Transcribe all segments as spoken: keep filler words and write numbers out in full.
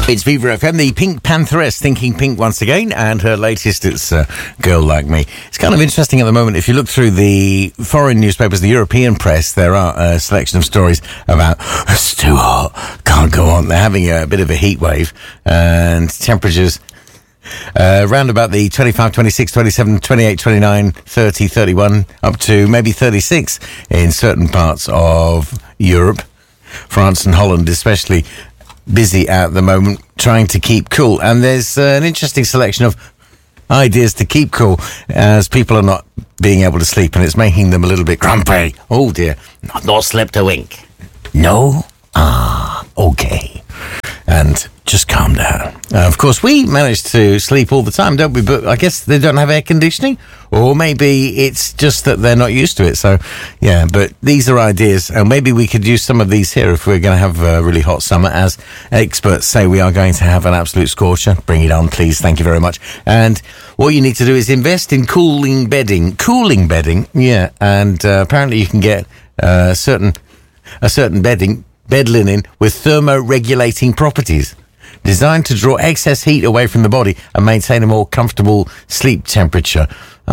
It's Viva F M, the Pink Pantheress, Thinking Pink once again, and her latest, it's uh, Girl Like Me. It's kind of interesting at the moment. If you look through the foreign newspapers, the European press, there are a selection of stories about it's too hot, can't go on. They're having a bit of a heat wave, and temperatures uh, around about the twenty-five, twenty-six, twenty-seven, twenty-eight, twenty-nine, thirty, thirty-one, up to maybe thirty-six in certain parts of Europe. France and Holland especially busy at the moment trying to keep cool, and there's uh, an interesting selection of ideas to keep cool as people are not being able to sleep, and it's making them a little bit grumpy. Oh dear, not, not slept a wink. No? Ah, okay. And just calm down. Uh, of course, we manage to sleep all the time, don't we? But I guess they don't have air conditioning, or maybe it's just that they're not used to it. So, yeah, but these are ideas, and maybe we could use some of these here if we're going to have a really hot summer. As experts say, we are going to have an absolute scorcher. Bring it on, please. Thank you very much. And what you need to do is invest in cooling bedding. Cooling bedding, yeah. And uh, apparently you can get uh, certain a certain bedding, bed linen with thermoregulating properties, designed to draw excess heat away from the body and maintain a more comfortable sleep temperature.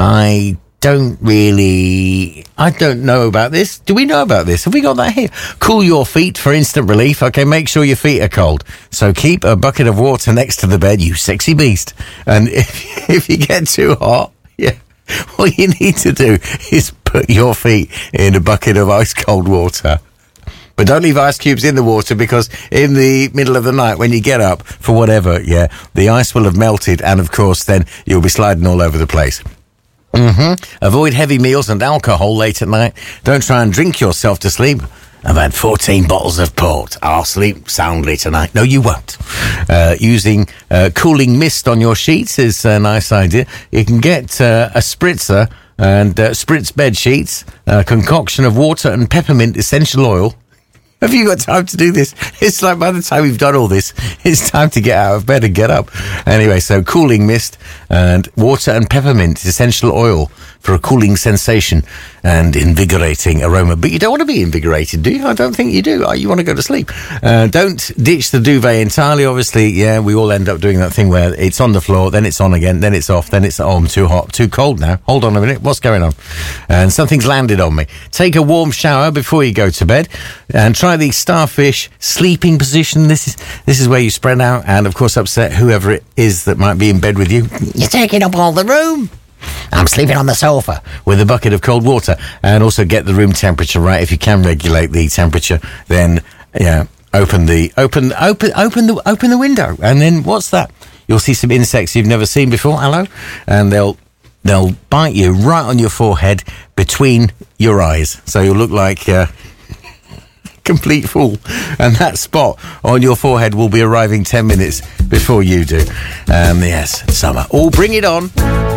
I don't really... I don't know about this. Do we know about this? Have we got that here? Cool your feet for instant relief. Okay, make sure your feet are cold. So keep a bucket of water next to the bed, you sexy beast. And if, if you get too hot, yeah, what you need to do is put your feet in a bucket of ice cold water. But don't leave ice cubes in the water, because in the middle of the night when you get up, for whatever, yeah, the ice will have melted, and of course then you'll be sliding all over the place. Mm-hmm. Avoid heavy meals and alcohol late at night. Don't try and drink yourself to sleep. I've had fourteen bottles of port. I'll sleep soundly tonight. No, you won't. Uh, using uh, cooling mist on your sheets is a nice idea. You can get uh, a spritzer and uh, spritz bed sheets, a concoction of water and peppermint essential oil. Have you got time to do this? It's like by the time we've done all this, it's time to get out of bed and get up. Anyway, so cooling mist and water and peppermint essential oil for a cooling sensation and invigorating aroma. But you don't want to be invigorated, do you? I don't think you do. You want to go to sleep. Uh, don't ditch the duvet entirely. Obviously, yeah, we all end up doing that thing where it's on the floor, then it's on again, then it's off, then it's, oh, I'm too hot, too cold now. Hold on a minute, what's going on? And something's landed on me. Take a warm shower before you go to bed, and try the starfish sleeping position. This is this is where you spread out and, of course, upset whoever it is that might be in bed with you. You're taking up all the room. I'm sleeping on the sofa with a bucket of cold water. And also get the room temperature right. If you can regulate the temperature, then yeah, open the open open open the open the window. And then what's that? You'll see some insects you've never seen before. Hello, and they'll they'll bite you right on your forehead between your eyes. So you'll look like uh, complete fool, and that spot on your forehead will be arriving ten minutes before you do. Um, yes, summer. Oh, bring it on.